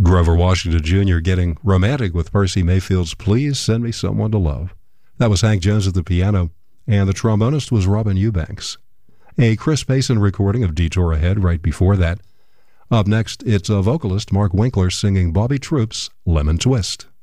Grover Washington Jr. getting romantic with Percy Mayfield's Please Send Me Someone to Love. That was Hank Jones at the piano, and the trombonist was Robin Eubanks. A Chris Payson recording of Detour Ahead right before that. Up next, it's a vocalist, Mark Winkler, singing Bobby Troups' Lemon Twist.